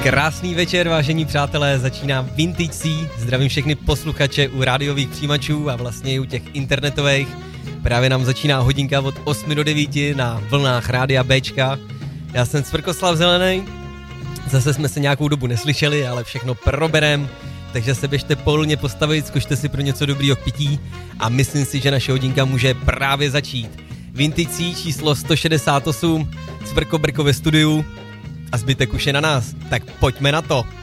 Krásný večer, vážení přátelé, začíná Vintage C. Zdravím všechny posluchače u rádiových přijímačů a vlastně i u těch internetových. Právě nám začíná hodinka od 8 do 9 na vlnách Rádia Bčka. Já jsem Cvrkoslav Zelenej, zase jsme se nějakou dobu neslyšeli, ale všechno proberem, takže se běžte pohodlně postavit, zkušte si pro něco dobrýho k pití a myslím si, že naše hodinka může právě začít. Vintage C číslo 168, Cvrko Brko ve studiu a zbytek už je na nás, tak pojďme na to.